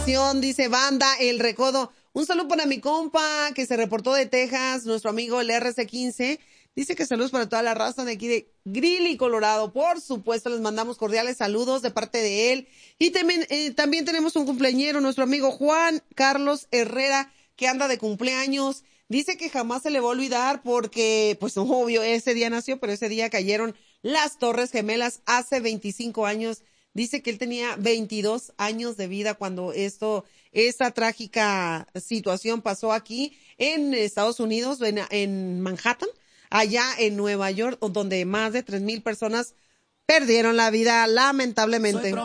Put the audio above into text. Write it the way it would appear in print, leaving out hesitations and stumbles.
Dice banda El Recodo. Un saludo para mi compa que se reportó de Texas, nuestro amigo el RC15. Dice que saludos para toda la raza de aquí de Greeley, Colorado. Por supuesto, les mandamos cordiales saludos de parte de él. Y también tenemos un cumpleañero, nuestro amigo Juan Carlos Herrera, que anda de cumpleaños. Dice que jamás se le va a olvidar porque, pues obvio, ese día nació, pero ese día cayeron las Torres Gemelas hace 25 años. Dice que él tenía 22 años de vida cuando esta trágica situación pasó aquí en Estados Unidos, en Manhattan, allá en Nueva York, donde más de 3,000 personas perdieron la vida, lamentablemente.